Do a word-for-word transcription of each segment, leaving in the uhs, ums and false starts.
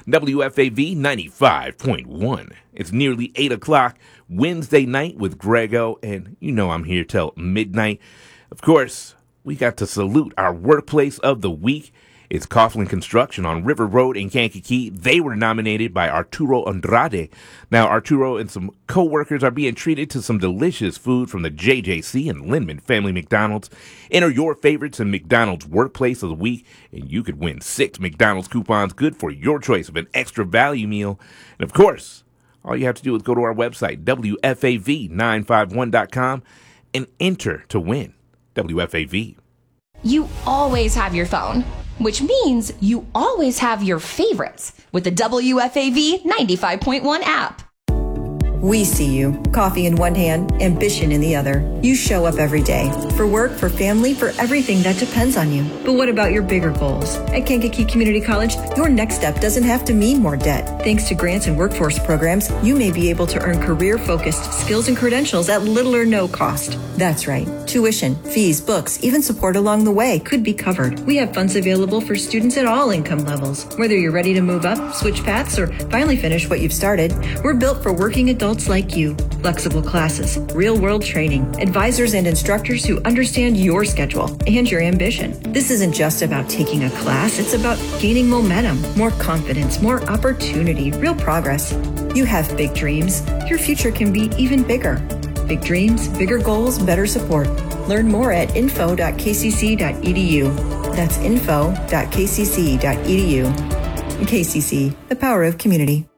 W F A V ninety-five point one. It's nearly eight o'clock, Wednesday night with Grego, and you know I'm here till midnight. Of course, we got to salute our workplace of the week. It's Coughlin Construction on River Road in Kankakee. They were nominated by Arturo Andrade. Now, Arturo and some co-workers are being treated to some delicious food from the J J C and Lindman Family McDonald's. Enter your favorites in McDonald's Workplace of the Week, and you could win six McDonald's coupons good for your choice of an extra value meal. And, of course, all you have to do is go to our website, W F A V nine five one dot com, and enter to win. W F A V. You always have your phone, which means you always have your favorites with the W F A V ninety-five point one app. We see you. Coffee in one hand, ambition in the other. You show up every day. For work, for family, for everything that depends on you. But what about your bigger goals? At Kankakee Community College, your next step doesn't have to mean more debt. Thanks to grants and workforce programs, you may be able to earn career-focused skills and credentials at little or no cost. That's right. Tuition, fees, books, even support along the way could be covered. We have funds available for students at all income levels. Whether you're ready to move up, switch paths, or finally finish what you've started, we're built for working adults like you. Flexible classes, real-world training, advisors and instructors who understand your schedule and your ambition. This isn't just about taking a class, it's about gaining momentum, more confidence, more opportunity, real progress. You have big dreams. Your future can be even bigger. Big dreams, bigger goals, better support. Learn more at info dot k c c dot e d u. That's info dot k c c dot e d u. K C C, the power of community.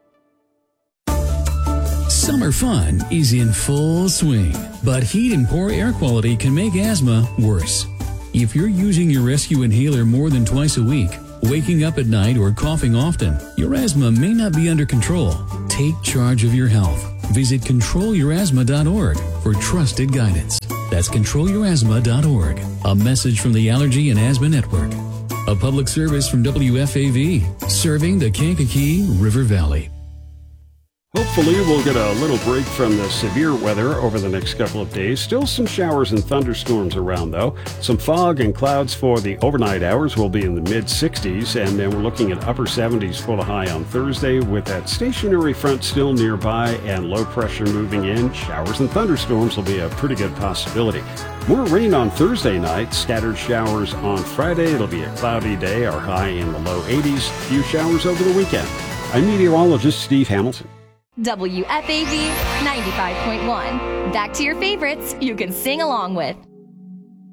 Summer fun is in full swing, but heat and poor air quality can make asthma worse. If you're using your rescue inhaler more than twice a week, waking up at night, or coughing often, your asthma may not be under control. Take charge of your health. Visit control your asthma dot org for trusted guidance. That's control your asthma dot org. A message from the Allergy and Asthma Network. A public service from W F A V, serving the Kankakee River Valley. Hopefully we'll get a little break from the severe weather over the next couple of days. Still some showers and thunderstorms around, though. Some fog and clouds for the overnight hours will be in the mid sixties, and then we're looking at upper seventies for the high on Thursday, with that stationary front still nearby and low pressure moving in. Showers and thunderstorms will be a pretty good possibility. More rain on Thursday night, scattered showers on Friday. It'll be a cloudy day, our high in the low eighties. Few showers over the weekend. I'm meteorologist Steve Hamilton. W F A V ninety-five point one. Back to your favorites you can sing along with.